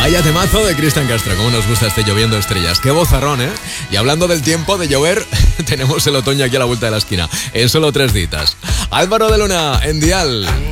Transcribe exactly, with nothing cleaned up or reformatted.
Vaya temazo de Cristian Castro, cómo nos gusta este Lloviendo Estrellas. Qué vozarrón, ¿eh? Y hablando del tiempo de llover, tenemos el otoño aquí a la vuelta de la esquina. En solo tres ditas. Álvaro de Luna, en Dial.